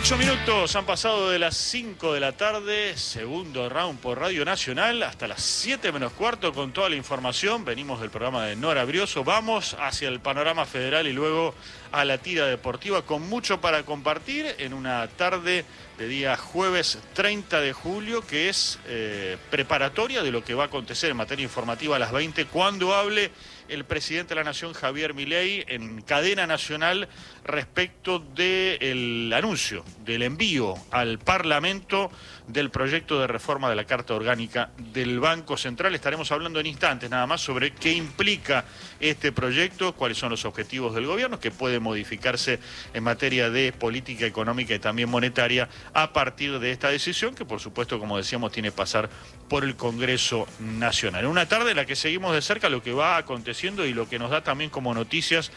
8 minutos han pasado de las 5 de la tarde, segundo round por Radio Nacional, hasta las 7 menos cuarto con toda la información. Venimos del programa de Nora Brioso, vamos hacia el panorama federal y luego a la tira deportiva con mucho para compartir en una tarde de día jueves 30 de julio, que es preparatoria de lo que va a acontecer en materia informativa a las 20, cuando hable el presidente de la Nación, Javier Milei, en cadena nacional respecto del anuncio, del envío al Parlamento del proyecto de reforma de la Carta Orgánica del Banco Central. Estaremos hablando en instantes nada más sobre qué implica este proyecto, cuáles son los objetivos del gobierno, que puede modificarse en materia de política económica y también monetaria a partir de esta decisión, que por supuesto, como decíamos, tiene que pasar por el Congreso Nacional. Una tarde en la que seguimos de cerca lo que va aconteciendo y lo que nos da también como noticias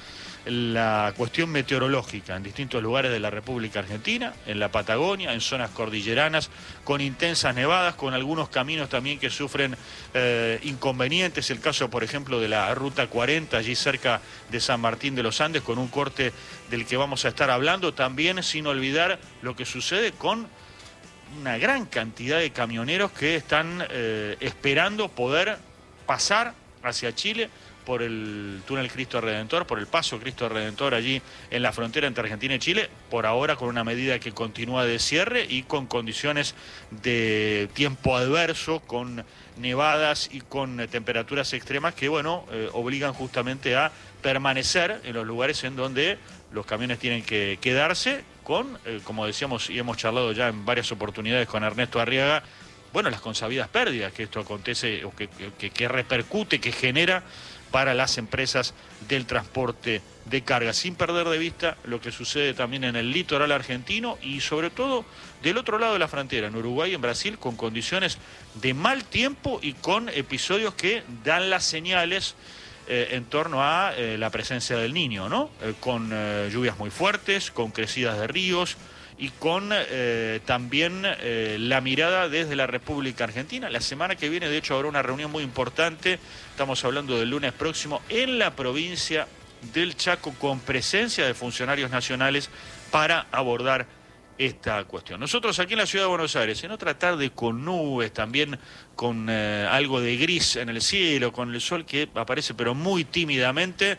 la cuestión meteorológica en distintos lugares de la República Argentina, en la Patagonia, en zonas cordilleranas, con intensas nevadas, con algunos caminos también que sufren inconvenientes. El caso, por ejemplo, de la Ruta 40, allí cerca de San Martín de los Andes, con un corte del que vamos a estar hablando. También sin olvidar lo que sucede con una gran cantidad de camioneros que están esperando poder pasar hacia Chile por el túnel Cristo Redentor, por el paso Cristo Redentor allí en la frontera entre Argentina y Chile, por ahora con una medida que continúa de cierre y con condiciones de tiempo adverso, con nevadas y con temperaturas extremas que, bueno, obligan justamente a permanecer en los lugares en donde los camiones tienen que quedarse con, como decíamos y hemos charlado ya en varias oportunidades con Ernesto Arriaga, bueno, las consabidas pérdidas que esto acontece o que repercute, que genera para las empresas del transporte de carga, sin perder de vista lo que sucede también en el litoral argentino y sobre todo del otro lado de la frontera, en Uruguay y en Brasil, con condiciones de mal tiempo y con episodios que dan las señales en torno a la presencia del Niño, ¿no? Con lluvias muy fuertes, con crecidas de ríos y con también la mirada desde la República Argentina. La semana que viene, de hecho, habrá una reunión muy importante, estamos hablando del lunes próximo, en la provincia del Chaco, con presencia de funcionarios nacionales para abordar esta cuestión. Nosotros aquí en la Ciudad de Buenos Aires, en otra tarde con nubes, también con algo de gris en el cielo, con el sol que aparece pero muy tímidamente,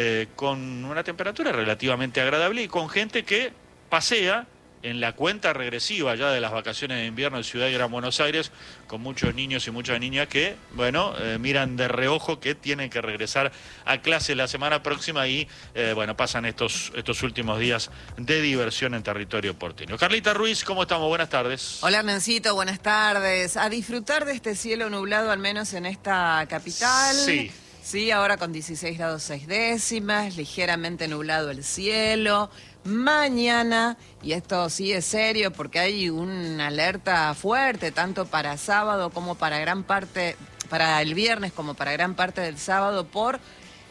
con una temperatura relativamente agradable y con gente que pasea en la cuenta regresiva ya de las vacaciones de invierno en Ciudad y Gran Buenos Aires, con muchos niños y muchas niñas que, bueno, miran de reojo que tienen que regresar a clase la semana próxima y, bueno, pasan estos últimos días de diversión en territorio porteño. Carlita Ruiz, ¿cómo estamos? Buenas tardes. Hola, Hernancito, buenas tardes. A disfrutar de este cielo nublado, al menos en esta capital. Sí. Sí, ahora con 16 grados 6 décimas, ligeramente nublado el cielo. Mañana, y esto sí es serio porque hay una alerta fuerte, tanto para sábado como para gran parte, para el viernes como para gran parte del sábado, por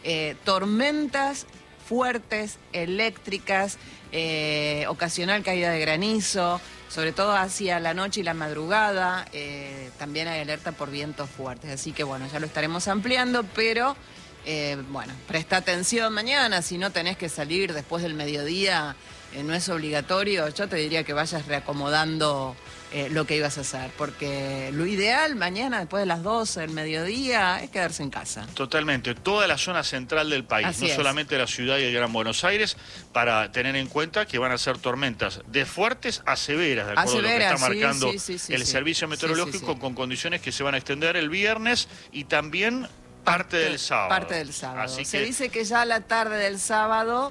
tormentas fuertes, eléctricas, ocasional caída de granizo, sobre todo hacia la noche y la madrugada. También hay alerta por vientos fuertes, así que bueno, ya lo estaremos ampliando, pero bueno, presta atención mañana, si no tenés que salir después del mediodía, no es obligatorio, yo te diría que vayas reacomodando lo que ibas a hacer, porque lo ideal mañana después de las 12 del mediodía es quedarse en casa. Totalmente, toda la zona central del país, Así no es. solamente la ciudad y el Gran Buenos Aires, para tener en cuenta que van a ser tormentas de fuertes a severas, de acuerdo a lo que está marcando el servicio meteorológico, con condiciones que se van a extender el viernes y también parte del sábado. Parte del sábado. Así Se que dice que ya la tarde del sábado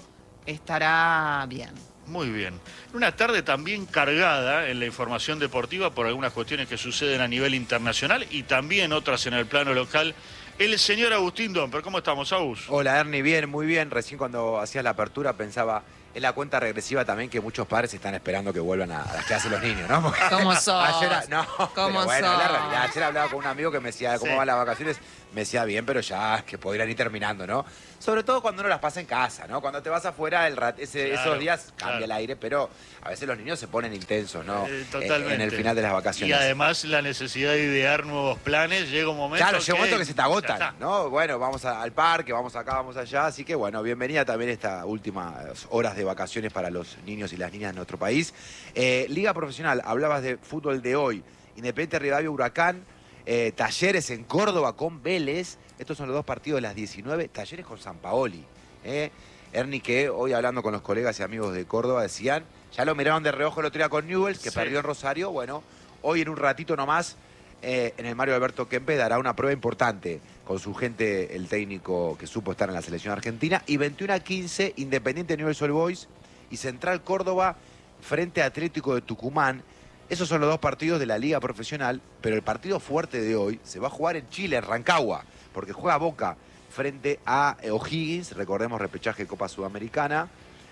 estará bien. muy bien. Una tarde también cargada en la información deportiva por algunas cuestiones que suceden a nivel internacional y también otras en el plano local. El señor Agustín Domper, ¿cómo estamos, Agus? Hola, Ernie, bien, muy bien. Recién cuando hacías la apertura pensaba en la cuenta regresiva también que muchos padres están esperando que vuelvan a las clases los niños, ¿no? ¿Cómo sos? No, ¿Cómo pero bueno, es la sos? realidad. Ayer hablaba con un amigo que me decía cómo van las vacaciones. Me decía bien, pero ya que podrían ir terminando, ¿no? Sobre todo cuando uno las pasa en casa, ¿no? Cuando te vas afuera, esos días cambia el aire, pero a veces los niños se ponen intensos, ¿no? Totalmente. En el final de las vacaciones. Y además la necesidad de idear nuevos planes, llega un momento Claro, llega un momento que se te agotan, ya está. ¿no? Bueno, vamos al parque, vamos acá, vamos allá, así que bueno, bienvenida también estas últimas horas de vacaciones para los niños y las niñas de nuestro país. Liga profesional, hablabas de fútbol de hoy. Independiente Rivadavia Huracán, Talleres en Córdoba con Vélez. Estos son los 2 partidos de las 19. Talleres con San Paoli. Ernie, que hoy hablando con los colegas y amigos de Córdoba decían, ya lo miraron de reojo el otro día con Newell's, que perdió en Rosario. Bueno, hoy en un ratito nomás, en el Mario Alberto Kempes dará una prueba importante con su gente, el técnico que supo estar en la selección argentina. Y 21-15, Independiente Newell's Old Boys y Central Córdoba frente a Atlético de Tucumán. Esos son los 2 partidos de la Liga Profesional, pero el partido fuerte de hoy se va a jugar en Chile, en Rancagua, porque juega Boca frente a O'Higgins, recordemos repechaje de Copa Sudamericana,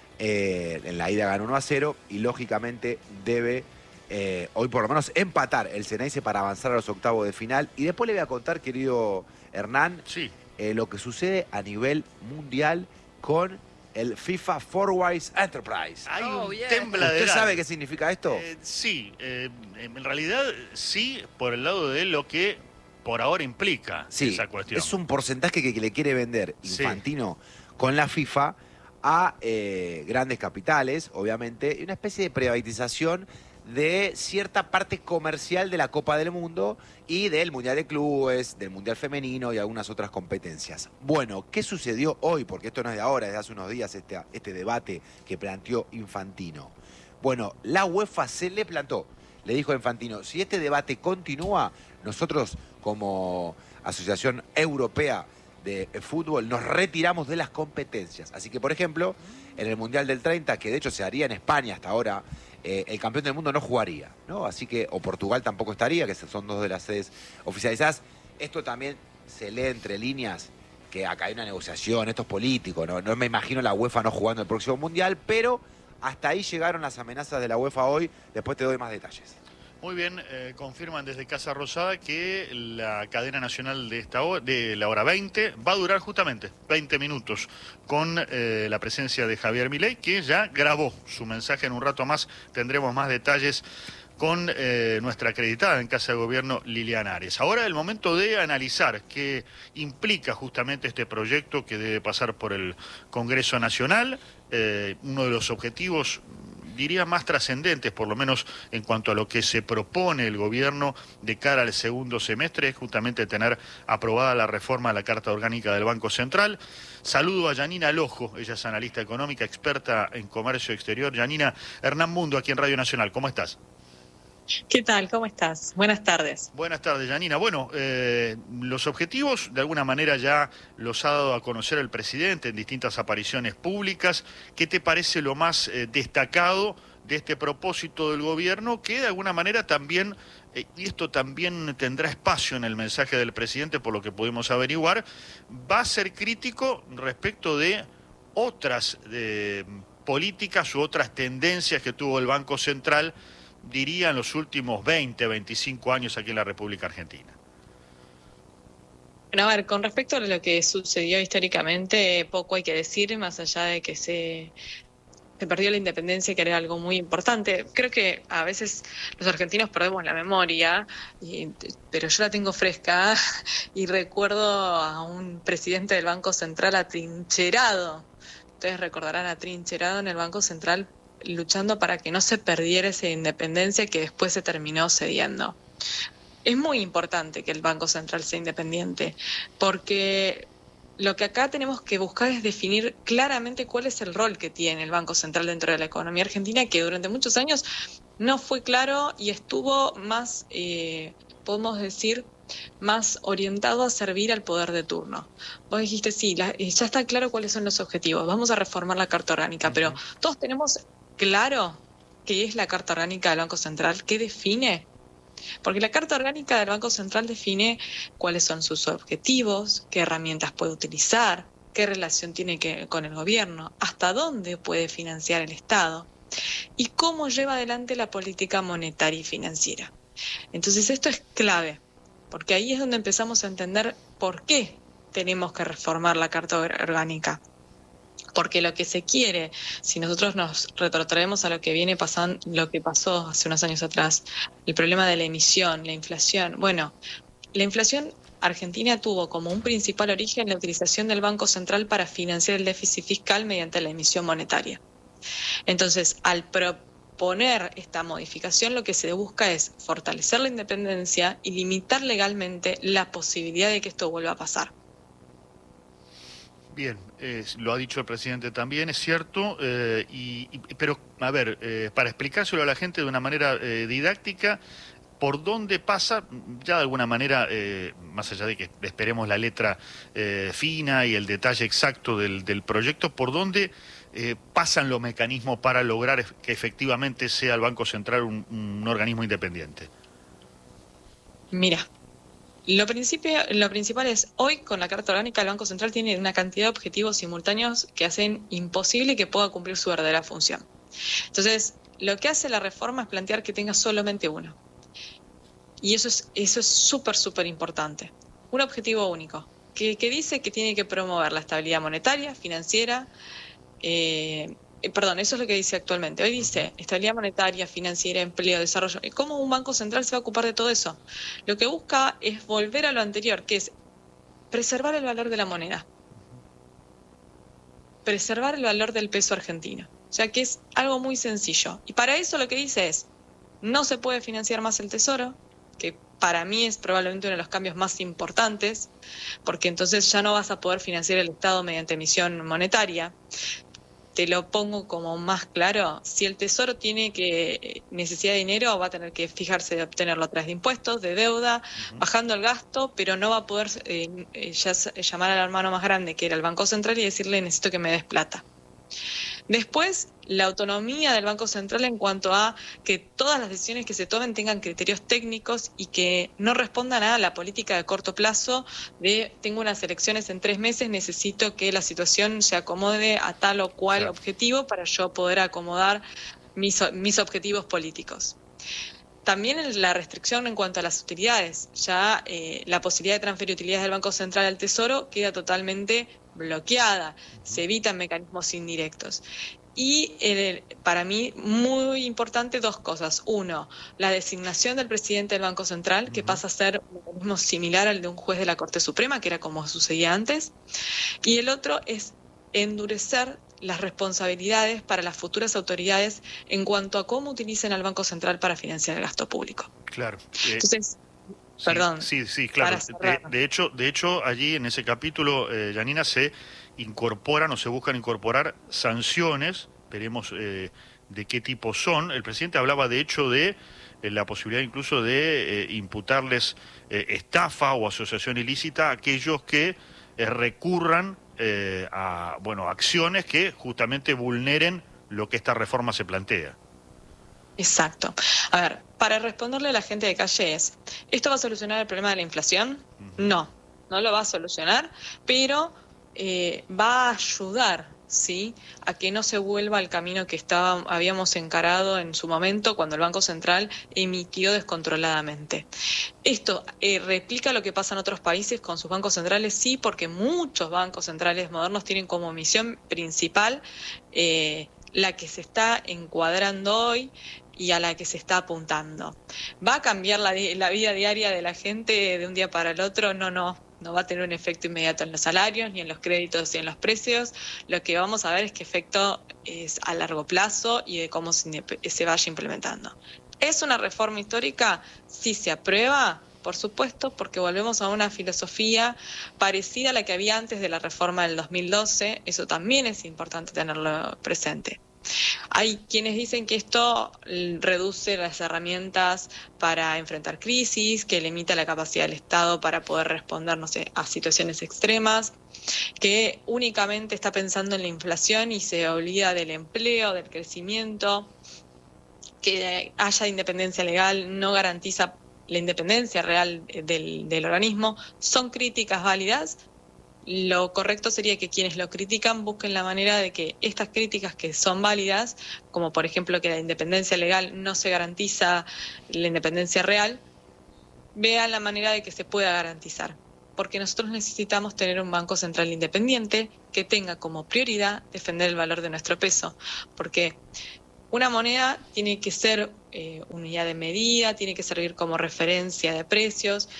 en la ida ganó 1-0 y lógicamente debe hoy por lo menos empatar el Ceneice para avanzar a los octavos de final. Y después le voy a contar, querido Hernán, lo que sucede a nivel mundial con el FIFA Forwise Enterprise. Hay un tembladeral. ¿Usted sabe qué significa esto? Sí, en realidad sí, por el lado de lo que por ahora implica esa cuestión. Es un porcentaje que le quiere vender Infantino con la FIFA a grandes capitales, obviamente, y una especie de privatización de cierta parte comercial de la Copa del Mundo y del Mundial de Clubes, del Mundial Femenino y algunas otras competencias. Bueno, ¿qué sucedió hoy? Porque esto no es de ahora, es de hace unos días este debate que planteó Infantino. Bueno, la UEFA se le plantó. Le dijo a Infantino, si este debate continúa, nosotros como Asociación Europea de Fútbol nos retiramos de las competencias. Así que, por ejemplo, en el Mundial del 30, que de hecho se haría en España hasta ahora, el campeón del mundo no jugaría, ¿no? Así que, o Portugal tampoco estaría, que son 2 de las sedes oficializadas. Esto también se lee entre líneas, que acá hay una negociación, esto es político, ¿no? No me imagino la UEFA no jugando el próximo Mundial, pero hasta ahí llegaron las amenazas de la UEFA hoy. Después te doy más detalles. Muy bien, confirman desde Casa Rosada que la cadena nacional de la hora 20 va a durar justamente 20 minutos con la presencia de Javier Milei, que ya grabó su mensaje. En un rato más tendremos más detalles con nuestra acreditada en Casa de Gobierno, Liliana Ares. Ahora el momento de analizar qué implica justamente este proyecto que debe pasar por el Congreso Nacional. Uno de los objetivos, diría, más trascendentes, por lo menos en cuanto a lo que se propone el gobierno de cara al segundo semestre, es justamente tener aprobada la reforma de la Carta Orgánica del Banco Central. Saludo a Yanina Lojo, ella es analista económica, experta en comercio exterior. Yanina, Hernán Mundo, aquí en Radio Nacional, ¿cómo estás? ¿Qué tal? ¿Cómo estás? Buenas tardes. Buenas tardes, Yanina. Bueno, los objetivos de alguna manera ya los ha dado a conocer el presidente en distintas apariciones públicas. ¿Qué te parece lo más destacado de este propósito del gobierno que de alguna manera también, y esto también tendrá espacio en el mensaje del presidente por lo que pudimos averiguar, va a ser crítico respecto de otras políticas u otras tendencias que tuvo el Banco Central, diría, en los últimos 20, 25 años aquí en la República Argentina? Bueno, a ver, con respecto a lo que sucedió históricamente, poco hay que decir, más allá de que se perdió la independencia, que era algo muy importante. Creo que a veces los argentinos perdemos la memoria, pero yo la tengo fresca y recuerdo a un presidente del Banco Central atrincherado. Ustedes recordarán, atrincherado en el Banco Central, luchando para que no se perdiera esa independencia que después se terminó cediendo. Es muy importante que el Banco Central sea independiente, porque lo que acá tenemos que buscar es definir claramente cuál es el rol que tiene el Banco Central dentro de la economía argentina, que durante muchos años no fue claro y estuvo más, podemos decir, más orientado a servir al poder de turno. Vos dijiste, sí, ya está claro cuáles son los objetivos, vamos a reformar la Carta Orgánica, pero todos tenemos claro qué es la Carta Orgánica del Banco Central, qué define. Porque la Carta Orgánica del Banco Central define cuáles son sus objetivos, qué herramientas puede utilizar, qué relación tiene con el gobierno, hasta dónde puede financiar el Estado y cómo lleva adelante la política monetaria y financiera. Entonces esto es clave, porque ahí es donde empezamos a entender por qué tenemos que reformar la Carta Orgánica. Porque lo que se quiere, si nosotros nos retrotraemos a lo que viene pasando, lo que pasó hace unos años atrás, el problema de la emisión, la inflación. Bueno, la inflación argentina tuvo como un principal origen la utilización del Banco Central para financiar el déficit fiscal mediante la emisión monetaria. Entonces, al proponer esta modificación, lo que se busca es fortalecer la independencia y limitar legalmente la posibilidad de que esto vuelva a pasar. Bien, lo ha dicho el presidente también, es cierto, pero a ver, para explicárselo a la gente de una manera didáctica, ¿por dónde pasa, ya de alguna manera, más allá de que esperemos la letra fina y el detalle exacto del proyecto, por dónde pasan los mecanismos para lograr que efectivamente sea el Banco Central un organismo independiente? Mira. Lo principal es, hoy con la Carta Orgánica el Banco Central tiene una cantidad de objetivos simultáneos que hacen imposible que pueda cumplir su verdadera función. Entonces, lo que hace la reforma es plantear que tenga solamente uno. Y eso es súper importante. Un objetivo único, que dice que tiene que promover la estabilidad monetaria, financiera, eso es lo que dice actualmente. Hoy dice estabilidad monetaria, financiera, empleo, desarrollo. ¿Cómo un banco central se va a ocupar de todo eso? Lo que busca es volver a lo anterior, que es preservar el valor de la moneda. Preservar el valor del peso argentino. O sea que es algo muy sencillo. Y para eso lo que dice es, no se puede financiar más el Tesoro, que para mí es probablemente uno de los cambios más importantes, porque entonces ya no vas a poder financiar el Estado mediante emisión monetaria. Te lo pongo como más claro, si el Tesoro tiene necesidad de dinero, va a tener que fijarse de obtenerlo a través de impuestos, de deuda, bajando el gasto, pero no va a poder llamar al hermano más grande, que era el Banco Central, y decirle necesito que me des plata. Después, la autonomía del Banco Central en cuanto a que todas las decisiones que se tomen tengan criterios técnicos y que no respondan a la política de corto plazo de tengo unas elecciones en 3 meses, necesito que la situación se acomode a tal o cual objetivo para yo poder acomodar mis objetivos políticos. También la restricción en cuanto a las utilidades. Ya la posibilidad de transferir utilidades del Banco Central al Tesoro queda totalmente bloqueada. Se evitan mecanismos indirectos. Y para mí, muy importante, 2 cosas. Uno, la designación del presidente del Banco Central, que pasa a ser un mecanismo similar al de un juez de la Corte Suprema, que era como sucedía antes. Y el otro es endurecer las responsabilidades para las futuras autoridades en cuanto a cómo utilicen al Banco Central para financiar el gasto público. Claro. Entonces, perdón. Sí, claro. De hecho, allí en ese capítulo, Janina, se incorporan o se buscan incorporar sanciones, veremos de qué tipo son. El presidente hablaba, de hecho, de la posibilidad incluso de imputarles estafa o asociación ilícita a aquellos que recurran a acciones que justamente vulneren lo que esta reforma se plantea. Exacto. A ver, para responderle a la gente de calle ¿esto va a solucionar el problema de la inflación? No lo va a solucionar, pero va a ayudar, ¿sí?, a que no se vuelva al camino que habíamos encarado en su momento cuando el Banco Central emitió descontroladamente. Esto replica lo que pasa en otros países con sus bancos centrales, sí, porque muchos bancos centrales modernos tienen como misión principal la que se está encuadrando hoy y a la que se está apuntando. ¿Va a cambiar la vida diaria de la gente de un día para el otro? No va a tener un efecto inmediato en los salarios, ni en los créditos, ni en los precios. Lo que vamos a ver es qué efecto es a largo plazo y de cómo se vaya implementando. ¿Es una reforma histórica? Sí se aprueba, por supuesto, porque volvemos a una filosofía parecida a la que había antes de la reforma del 2012. Eso también es importante tenerlo presente. Hay quienes dicen que esto reduce las herramientas para enfrentar crisis, que limita la capacidad del Estado para poder responder, a situaciones extremas, que únicamente está pensando en la inflación y se olvida del empleo, del crecimiento, que haya independencia legal no garantiza la independencia real del organismo. Son críticas válidas. Lo correcto sería que quienes lo critican busquen la manera de que estas críticas que son válidas, como por ejemplo que la independencia legal no se garantiza la independencia real, vean la manera de que se pueda garantizar. Porque nosotros necesitamos tener un Banco Central independiente que tenga como prioridad defender el valor de nuestro peso. Porque una moneda tiene que ser unidad de medida, tiene que servir como referencia de precios,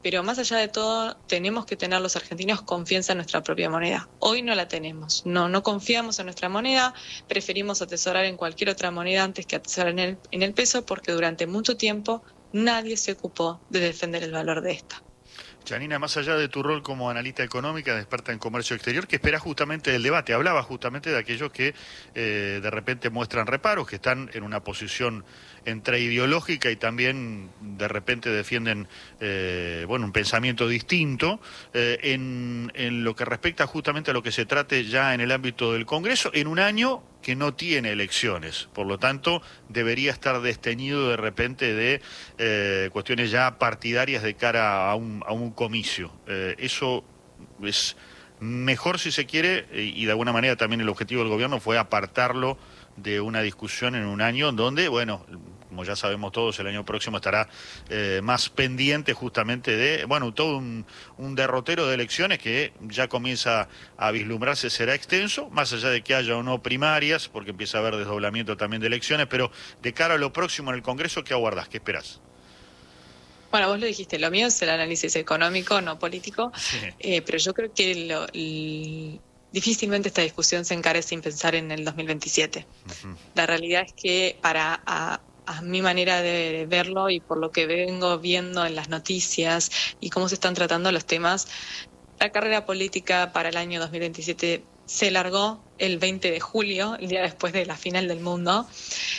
pero más allá de todo, tenemos que tener los argentinos confianza en nuestra propia moneda. Hoy no la tenemos, no confiamos en nuestra moneda, preferimos atesorar en cualquier otra moneda antes que atesorar en el peso, porque durante mucho tiempo nadie se ocupó de defender el valor de esta. Janina, más allá de tu rol como analista económica, experta en comercio exterior, ¿qué esperás justamente del debate? Hablaba justamente de aquellos que de repente muestran reparos, que están en una posición entre ideológica y también de repente defienden un pensamiento distinto en lo que respecta justamente a lo que se trate ya en el ámbito del Congreso, en un año que no tiene elecciones, por lo tanto debería estar desteñido de repente de cuestiones ya partidarias de cara a un comicio. Eso es mejor si se quiere, y de alguna manera también el objetivo del gobierno fue apartarlo de una discusión en un año donde, bueno, como ya sabemos todos, el año próximo estará más pendiente justamente de, todo un derrotero de elecciones que ya comienza a vislumbrarse, será extenso, más allá de que haya o no primarias, porque empieza a haber desdoblamiento también de elecciones, pero de cara a lo próximo en el Congreso, ¿qué aguardás? ¿Qué esperás? Bueno, vos lo dijiste, lo mío es el análisis económico, no político, sí. Pero yo creo que difícilmente esta discusión se encare sin pensar en el 2027. Uh-huh. La realidad es que a mi manera de verlo y por lo que vengo viendo en las noticias y cómo se están tratando los temas, la carrera política para el año 2027 se largó el 20 de julio, el día después de la final del mundo.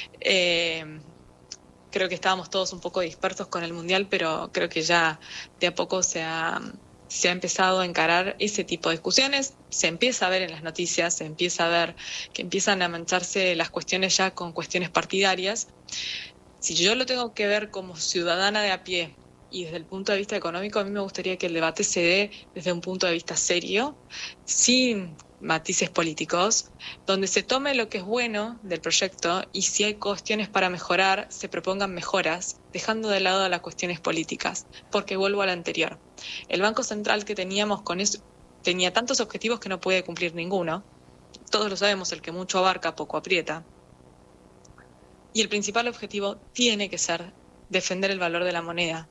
Creo que estábamos todos un poco dispersos con el Mundial, pero creo que ya de a poco se ha empezado a encarar ese tipo de discusiones, se empieza a ver en las noticias, se empieza a ver que empiezan a mancharse las cuestiones ya con cuestiones partidarias. Si yo lo tengo que ver como ciudadana de a pie y desde el punto de vista económico, a mí me gustaría que el debate se dé desde un punto de vista serio, sin matices políticos, donde se tome lo que es bueno del proyecto y si hay cuestiones para mejorar, se propongan mejoras, dejando de lado las cuestiones políticas, porque vuelvo a lo anterior. El Banco Central que teníamos con eso tenía tantos objetivos que no puede cumplir ninguno. Todos lo sabemos, el que mucho abarca, poco aprieta. Y el principal objetivo tiene que ser defender el valor de la moneda,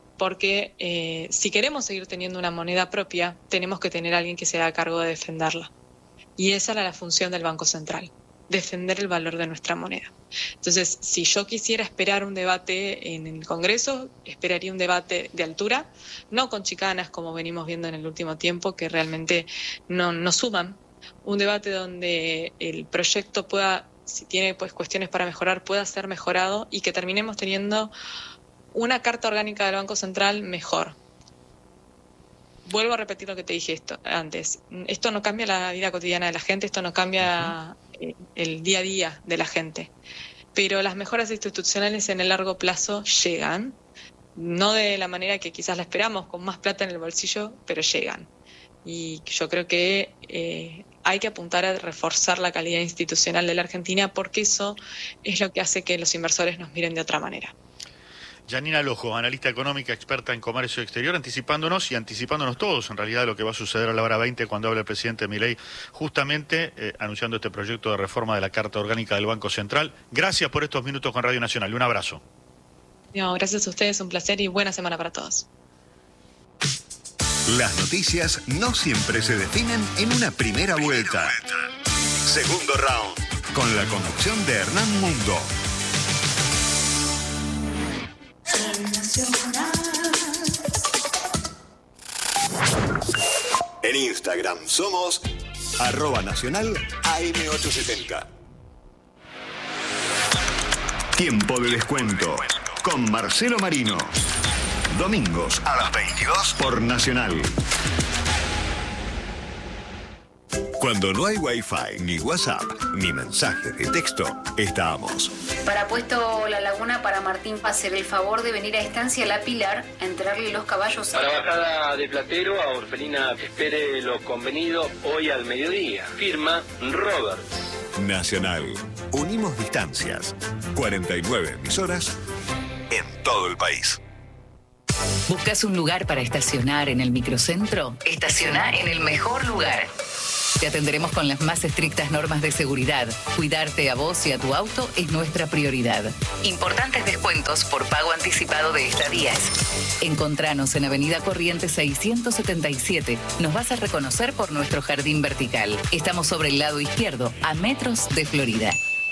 porque si queremos seguir teniendo una moneda propia, tenemos que tener a alguien que se haga cargo de defenderla. Y esa era la función del Banco Central, defender el valor de nuestra moneda. Entonces, si yo quisiera esperar un debate en el Congreso, esperaría un debate de altura, no con chicanas como venimos viendo en el último tiempo, que realmente no suman. Un debate donde el proyecto pueda, si tiene pues cuestiones para mejorar, pueda ser mejorado y que terminemos teniendo una carta orgánica del Banco Central mejor. Vuelvo a repetir lo que te dije antes. Esto no cambia la vida cotidiana de la gente, esto no cambia el día a día de la gente. Pero las mejoras institucionales en el largo plazo llegan, no de la manera que quizás la esperamos, con más plata en el bolsillo, pero llegan. Y yo creo que hay que apuntar a reforzar la calidad institucional de la Argentina, porque eso es lo que hace que los inversores nos miren de otra manera. Janina Lojo, analista económica, experta en comercio exterior, anticipándonos todos en realidad de lo que va a suceder a la hora 20 cuando hable el presidente Milei, justamente anunciando este proyecto de reforma de la Carta Orgánica del Banco Central. Gracias por estos minutos con Radio Nacional. Un abrazo. No, gracias a ustedes, un placer y buena semana para todos. Las noticias no siempre se definen en una primera vuelta. Segundo round, con la conducción de Hernán Mundo. En Instagram somos @nacional AM870. Tiempo de descuento con Marcelo Marino. Domingos a las 22 por Nacional. Cuando no hay Wi-Fi, ni WhatsApp, ni mensajes de texto, estamos. Para Puesto La Laguna, para Martín, hacer el favor de venir a Estancia La Pilar a entrarle los caballos. Para Bajada de Platero, a Orfelina, espere lo convenido hoy al mediodía. Firma Roberts. Nacional. Unimos distancias. 49 emisoras en todo el país. ¿Buscas un lugar para estacionar en el microcentro? Estaciona en el mejor lugar. Te atenderemos con las más estrictas normas de seguridad. Cuidarte a vos y a tu auto es nuestra prioridad. Importantes descuentos por pago anticipado de estadías. Encontranos en Avenida Corrientes 677. Nos vas a reconocer por nuestro jardín vertical. Estamos sobre el lado izquierdo, a metros de Florida.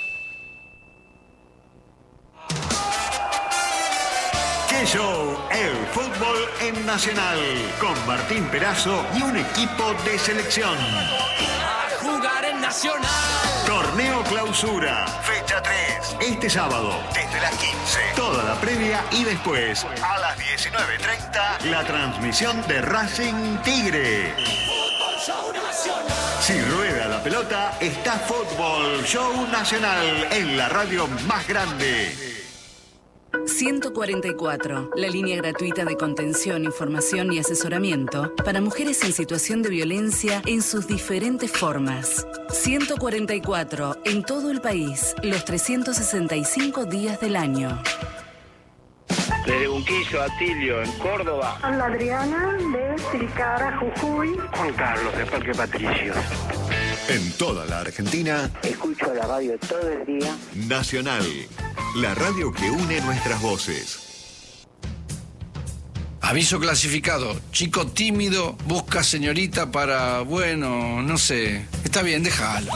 ¡Qué show! El fútbol en Nacional, con Martín Perazo y un equipo de selección. A jugar en Nacional. Torneo Clausura, fecha 3. Este sábado, desde las 15. Toda la previa y después, a las 19:30, la transmisión de Racing Tigre. Fútbol Show Nacional. Si rueda la pelota, está Fútbol Show Nacional en la radio más grande. 144, la línea gratuita de contención, información y asesoramiento para mujeres en situación de violencia en sus diferentes formas. 144, en todo el país, los 365 días del año. Desde Unquillo, Atilio, en Córdoba. Hola, Adriana, de Tilcara, Jujuy. Juan Carlos, de Parque Patricios. En toda la Argentina, Escucho la radio todo el día. Nacional, la radio que une nuestras voces. Aviso clasificado. Chico tímido, busca señorita para, bueno, no sé. Está bien, déjalo.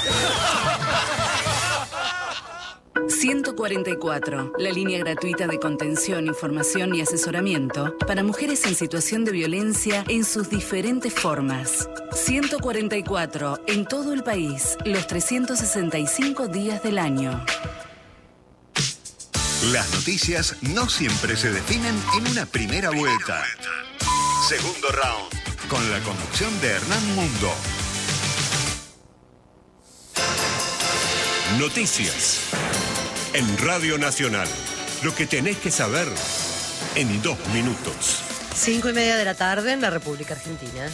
144, la línea gratuita de contención, información y asesoramiento para mujeres en situación de violencia en sus diferentes formas. 144, en todo el país, los 365 días del año. Las noticias no siempre se definen en una primera vuelta. Segundo round, con la conducción de Hernán Mundo. Noticias. En Radio Nacional. Lo que tenés que saber en 2 minutos. 5:30 de la tarde en la República Argentina.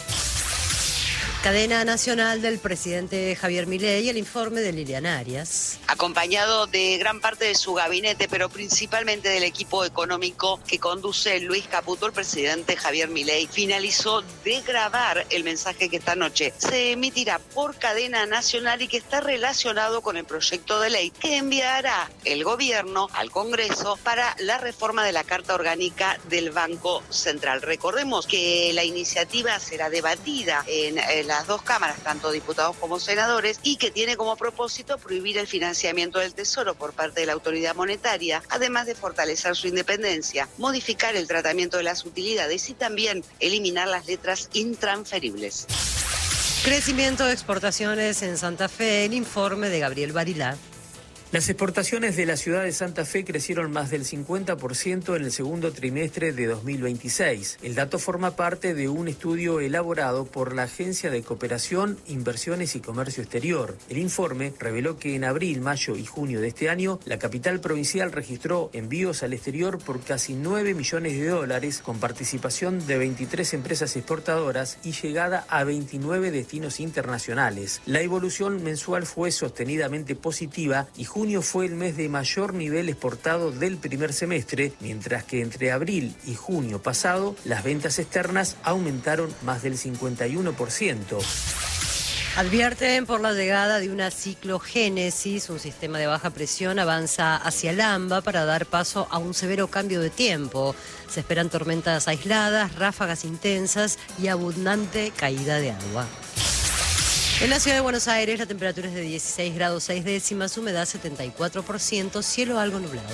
Cadena nacional del presidente Javier Milei, el informe de Liliana Arias. Acompañado de gran parte de su gabinete, pero principalmente del equipo económico que conduce Luis Caputo, el presidente Javier Milei finalizó de grabar el mensaje que esta noche se emitirá por cadena nacional y que está relacionado con el proyecto de ley que enviará el gobierno al Congreso para la reforma de la Carta Orgánica del Banco Central. Recordemos que la iniciativa será debatida en las dos cámaras, tanto diputados como senadores, y que tiene como propósito prohibir el financiamiento del Tesoro por parte de la autoridad monetaria, además de fortalecer su independencia, modificar el tratamiento de las utilidades y también eliminar las letras intransferibles. Crecimiento de exportaciones en Santa Fe, el informe de Gabriel Barilá. Las exportaciones de la ciudad de Santa Fe crecieron más del 50% en el segundo trimestre de 2026. El dato forma parte de un estudio elaborado por la Agencia de Cooperación, Inversiones y Comercio Exterior. El informe reveló que en abril, mayo y junio de este año, la capital provincial registró envíos al exterior por casi $9 millones, con participación de 23 empresas exportadoras y llegada a 29 destinos internacionales. La evolución mensual fue sostenidamente positiva y junio fue el mes de mayor nivel exportado del primer semestre, mientras que entre abril y junio pasado las ventas externas aumentaron más del 51%. Advierten por la llegada de una ciclogénesis, un sistema de baja presión avanza hacia el AMBA para dar paso a un severo cambio de tiempo. Se esperan tormentas aisladas, ráfagas intensas y abundante caída de agua. En la ciudad de Buenos Aires la temperatura es de 16 grados 6 décimas, humedad 74%, cielo algo nublado.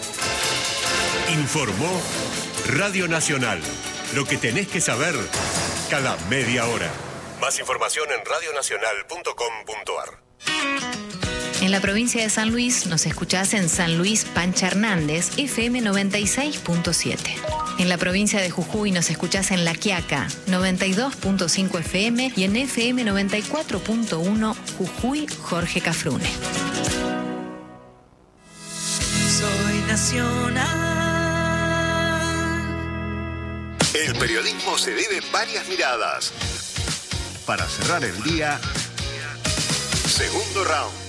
Informó Radio Nacional. Lo que tenés que saber cada media hora. Más información en radionacional.com.ar. En la provincia de San Luis nos escuchás en San Luis Pancha Hernández, FM 96.7. En la provincia de Jujuy nos escuchás en La Quiaca, 92.5 FM y en FM 94.1 Jujuy Jorge Cafrune. Soy nacional. El periodismo se vive en varias miradas. Para cerrar el día, segundo round.